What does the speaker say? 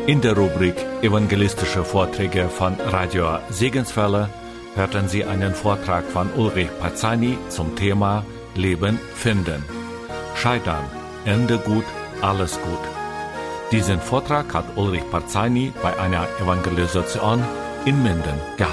In der Rubrik Evangelistische Vorträge von Radio Segenswelle hörten Sie einen Vortrag von Ulrich Parzani zum Thema Leben finden. Scheitern, Ende gut, alles gut. Diesen Vortrag hat Ulrich Parzani bei einer Evangelisation in Minden gehalten.